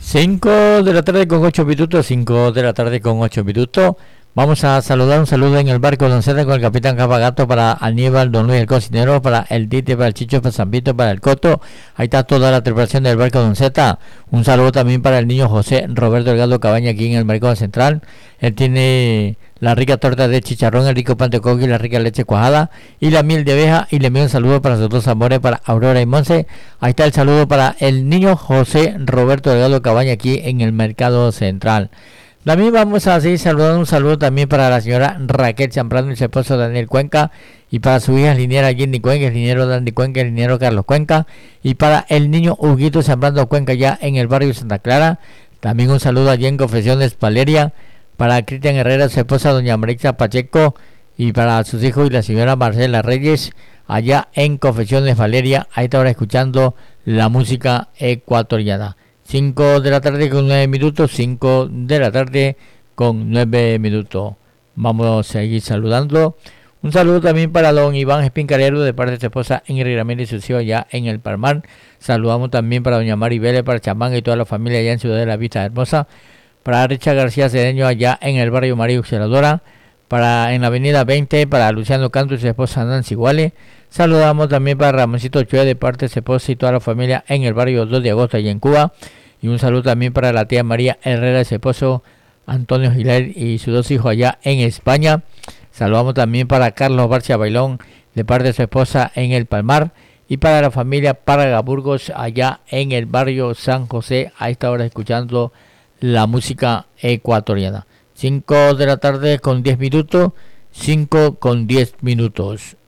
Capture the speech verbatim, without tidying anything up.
cinco de la tarde con ocho minutos, cinco de la tarde con ocho minutos. Vamos a saludar, un saludo en el barco Don Zeta con el capitán Capagato, para Aníbal, Don Luis el cocinero, para el Tite, para el Chicho, para San Vito, para el Coto. Ahí está toda la tripulación del barco Don Zeta. Un saludo también para el niño José Roberto Delgado Cabaña, aquí en el Mercado Central. Él tiene la rica torta de chicharrón, el rico pan de coco y la rica leche cuajada y la miel de abeja. Y le envío un saludo para sus dos amores, para Aurora y Monse. Ahí está el saludo para el niño José Roberto Delgado Cabaña, aquí en el Mercado Central. También vamos a seguir saludando, un saludo también para la señora Raquel Zambrano y su esposo Daniel Cuenca, y para su hija liniera Jenny Cuenca, el liniero Dandy Cuenca, el liniero Carlos Cuenca, y para el niño Huguito Zambrano Cuenca, ya en el barrio Santa Clara. También un saludo allí en Confesiones Valeria, para Cristian Herrera, su esposa doña Maritza Pacheco, y para sus hijos y la señora Marcela Reyes, allá en Confesiones Valeria. Ahí está ahora escuchando la música ecuatoriana. cinco de la tarde con nueve minutos, cinco de la tarde con nueve minutos. Vamos a seguir saludando. Un saludo también para don Iván Espincarero, de parte de su esposa Ingrid Ramírez y sus hijos allá en el Palmar. Saludamos también para doña Mari Vélez, para Chamanga y toda la familia allá en Ciudad de la Vista Hermosa. Para Richard García Cedeño allá en el barrio María Auxiliadora. Para en la avenida veinte, para Luciano Canto y su esposa Nancy Guale. Saludamos también para Ramoncito Chue, de parte de su esposa y toda la familia en el barrio dos de agosto allá en Cuba. Y un saludo también para la tía María Herrera, su esposo Antonio Giler y sus dos hijos allá en España. Saludamos también para Carlos Barcia Bailón, de parte de su esposa en el Palmar. Y para la familia Parga Burgos allá en el barrio San José, a esta hora escuchando la música ecuatoriana. cinco de la tarde con diez minutos, cinco con diez minutos.